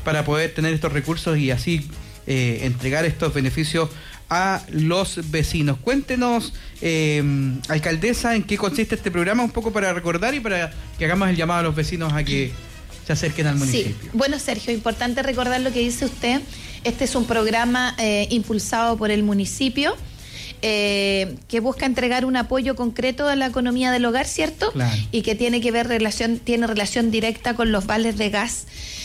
para poder tener estos recursos y así entregar estos beneficios a los vecinos. Cuéntenos, alcaldesa, en qué consiste este programa, un poco para recordar y para que hagamos el llamado a los vecinos a que se acerquen al municipio. Sí, bueno, Sergio, importante recordar lo que dice usted. Este es un programa impulsado por el municipio que busca entregar un apoyo concreto a la economía del hogar, ¿cierto? Claro. Y que tiene relación directa con los vales de gas.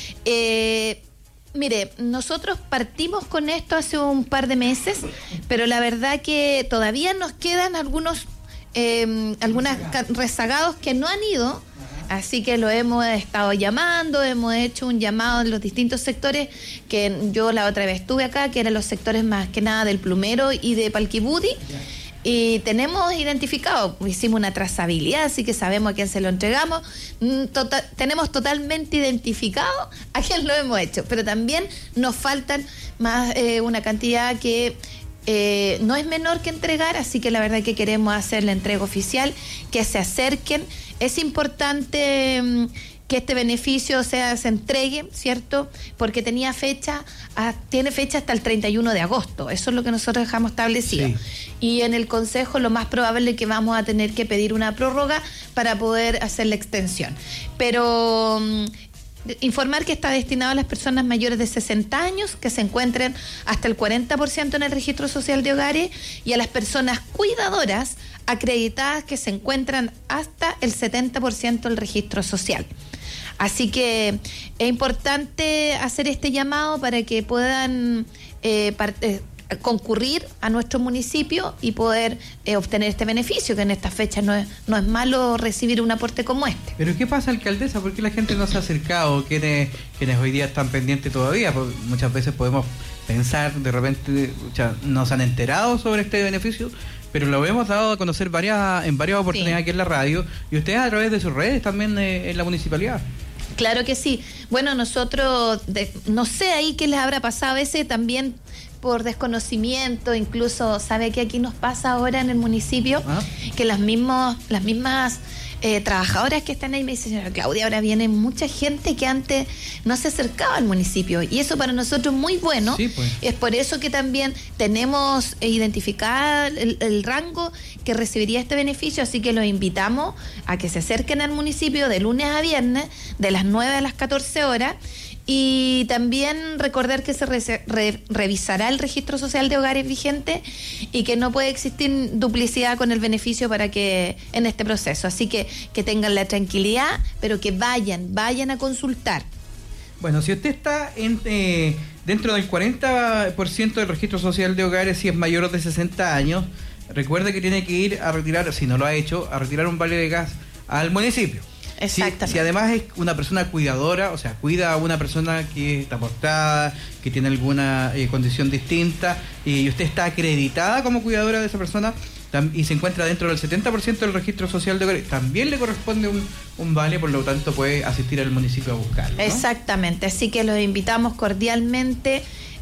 Mire, nosotros partimos con esto hace un par de meses, pero la verdad que todavía nos quedan algunos rezagados que no han ido, así que lo hemos estado llamando, hemos hecho un llamado en los distintos sectores, que yo la otra vez estuve acá, que eran los sectores más que nada del Plumero y de Palquibudi, y tenemos identificado, hicimos una trazabilidad, así que sabemos a quién se lo entregamos, tenemos totalmente identificado a quién lo hemos hecho, pero también nos faltan más una cantidad que no es menor que entregar, así que la verdad que queremos hacer la entrega oficial, que se acerquen. Es importante que este beneficio se entregue, ¿cierto? Porque tiene fecha hasta el 31 de agosto, eso es lo que nosotros dejamos establecido. Sí. Y en el Consejo lo más probable es que vamos a tener que pedir una prórroga para poder hacer la extensión. Pero informar que está destinado a las personas mayores de 60 años, que se encuentren hasta el 40% en el registro social de hogares, y a las personas cuidadoras acreditadas que se encuentran hasta el 70% del registro social. Así que es importante hacer este llamado para que puedan concurrir a nuestro municipio y poder obtener este beneficio, que en estas fechas no es malo recibir un aporte como este. Pero ¿qué pasa, alcaldesa? ¿Por qué la gente no se ha acercado? ¿Quiénes hoy día están pendientes todavía? Porque muchas veces podemos pensar, de repente, nos han enterado sobre este beneficio, pero lo hemos dado a conocer en varias oportunidades aquí en la radio, y ustedes a través de sus redes también en la municipalidad. Claro que sí. Bueno, nosotros, no sé ahí qué les habrá pasado a veces también por desconocimiento, incluso sabe que aquí nos pasa ahora en el municipio, que las mismas trabajadoras que están ahí me dicen: señora Claudia, ahora viene mucha gente que antes no se acercaba al municipio, y eso para nosotros es muy bueno. Sí, pues. Es por eso que también tenemos identificado el rango que recibiría este beneficio, así que los invitamos a que se acerquen al municipio de lunes a viernes, de las 9 a las 14 horas, y también recordar que se revisará el registro social de hogares vigente y que no puede existir duplicidad con el beneficio para que en este proceso, así que tengan la tranquilidad, pero que vayan a consultar. Bueno, si usted está dentro del 40% del registro social de hogares, si es mayor de 60 años, recuerde que tiene que ir a retirar, si no lo ha hecho, a retirar un vale de gas al municipio. Exactamente. Si además es una persona cuidadora, o sea, cuida a una persona que está postrada, que tiene alguna condición distinta, y usted está acreditada como cuidadora de esa persona y se encuentra dentro del 70% del registro social de hogares, también le corresponde un vale, por lo tanto puede asistir al municipio a buscarlo, ¿no? Exactamente, así que los invitamos cordialmente